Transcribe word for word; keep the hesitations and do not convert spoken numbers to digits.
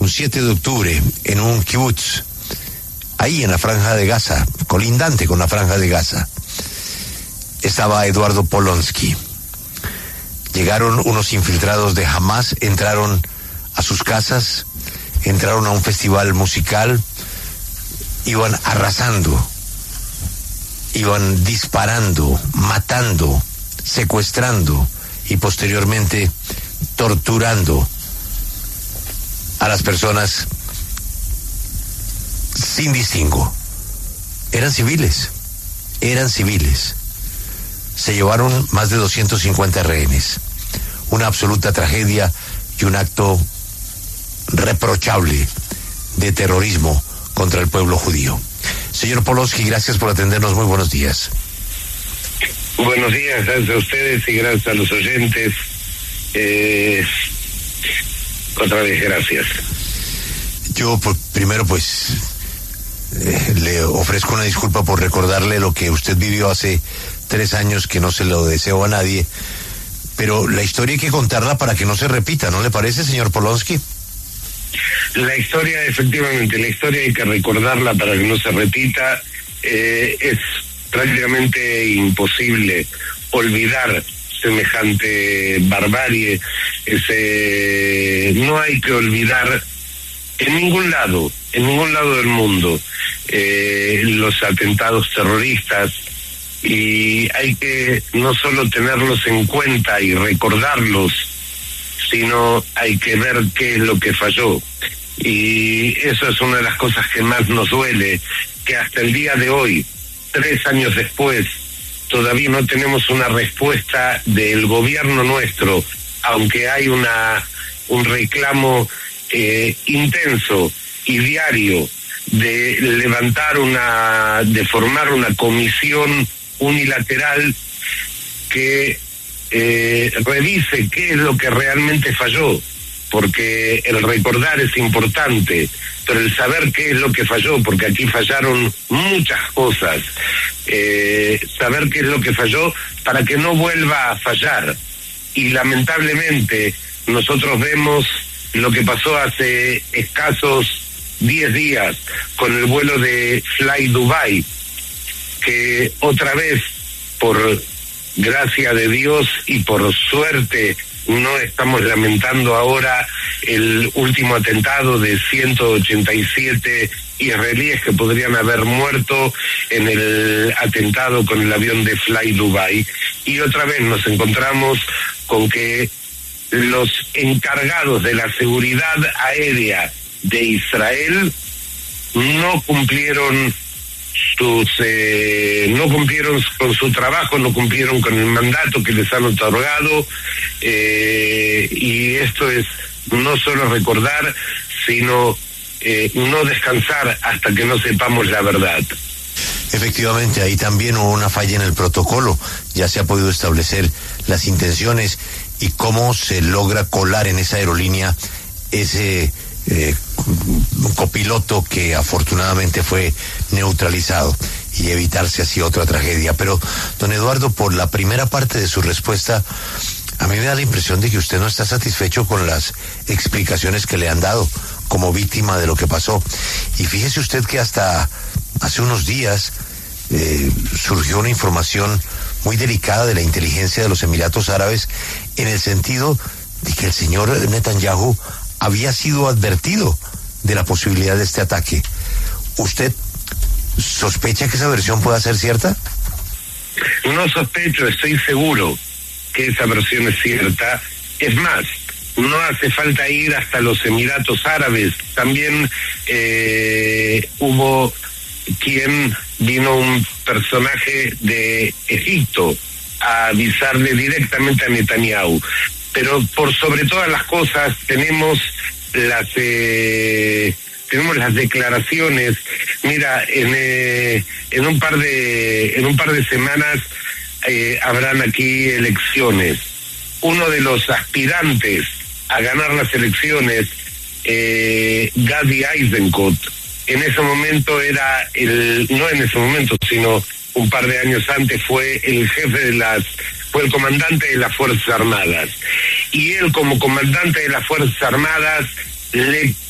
siete de octubre en un kibutz, ahí en la Franja de Gaza, colindante con la Franja de Gaza, estaba Eduardo Polonsky. Llegaron unos infiltrados de Hamás, entraron a sus casas, entraron a un festival musical, iban arrasando, iban disparando, matando, secuestrando y posteriormente torturando a las personas sin distingo. Eran civiles, eran civiles. Se llevaron más de doscientos cincuenta rehenes. Una absoluta tragedia y un acto reprochable de terrorismo contra el pueblo judío. Señor Polonsky, gracias por atendernos. Muy buenos días. Buenos días, gracias a ustedes y gracias a los oyentes. Eh, otra vez, gracias. Yo pues, primero pues eh, le ofrezco una disculpa por recordarle lo que usted vivió hace tres años, que no se lo deseo a nadie, pero la historia hay que contarla para que no se repita, ¿no le parece, señor Polonsky? La historia, efectivamente, la historia hay que recordarla para que no se repita. Eh, es prácticamente imposible olvidar semejante barbarie. Ese, no hay que olvidar en ningún lado, en ningún lado del mundo, eh, los atentados terroristas, y hay que no solo tenerlos en cuenta y recordarlos, sino hay que ver qué es lo que falló. Y eso es una de las cosas que más nos duele, que hasta el día de hoy, tres años después, todavía no tenemos una respuesta del gobierno nuestro, aunque hay una un reclamo eh, intenso y diario de levantar una, de formar una comisión unilateral que eh, revise qué es lo que realmente falló, porque el recordar es importante, pero el saber qué es lo que falló, porque aquí fallaron muchas cosas, eh, saber qué es lo que falló para que no vuelva a fallar. Y lamentablemente nosotros vemos lo que pasó hace escasos diez días con el vuelo de Fly Dubai, que otra vez, por gracia de Dios y por suerte, no estamos lamentando ahora el último atentado de ciento ochenta y siete israelíes que podrían haber muerto en el atentado con el avión de Fly Dubai. Y otra vez nos encontramos con que los encargados de la seguridad aérea de Israel no cumplieron sus eh, no cumplieron con su trabajo, no cumplieron con el mandato que les han otorgado, eh, y esto es no solo recordar, sino eh, no descansar hasta que no sepamos la verdad. Efectivamente, ahí también hubo una falla en el protocolo. Ya se ha podido establecer las intenciones y cómo se logra colar en esa aerolínea ese eh, copiloto que afortunadamente fue neutralizado y evitarse así otra tragedia. Pero, don Eduardo, por la primera parte de su respuesta, a mí me da la impresión de que usted no está satisfecho con las explicaciones que le han dado como víctima de lo que pasó. Y fíjese usted que hasta hace unos días eh, surgió una información muy delicada de la inteligencia de los Emiratos Árabes, en el sentido de que el señor Netanyahu había sido advertido de la posibilidad de este ataque. ¿Usted sospecha que esa versión pueda ser cierta? No sospecho, estoy seguro que esa versión es cierta. Es más, no hace falta ir hasta los Emiratos Árabes. También eh, hubo quien vino, un personaje de Egipto, a avisarle directamente a Netanyahu. Pero por sobre todas las cosas tenemos las eh, tenemos las declaraciones. Mira, en eh, en un par de en un par de semanas eh, habrán aquí elecciones. Uno de los aspirantes a ganar las elecciones, eh, Gadi Eisenkot, en ese momento era el, no en ese momento, sino un par de años antes, fue el jefe de las, fue el comandante de las Fuerzas Armadas. Y él, como comandante de las Fuerzas Armadas, le